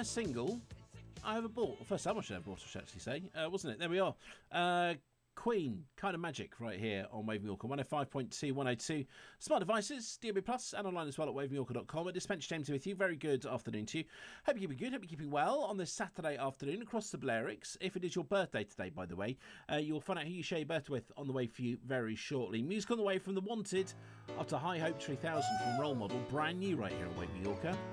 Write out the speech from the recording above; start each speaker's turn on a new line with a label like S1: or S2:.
S1: first single I ever bought. Well, first album I should have bought, I should actually say. Wasn't it? There we are. Queen, Kind of Magic, right here on Wave Yorker 105.2, 102. Smart devices, DAB+, and online as well at waveyorker.com. At Dispenser James with you. Very good afternoon to you. Hope you're keeping good, hope you're keeping well on this Saturday afternoon across the Blairicks. If it is your birthday today, by the way, you'll find out who you share your birthday with on the way for you very shortly. Music on the way from The Wanted up to High Hope 3000 from Role Model. Brand new right here on Wave Yorker.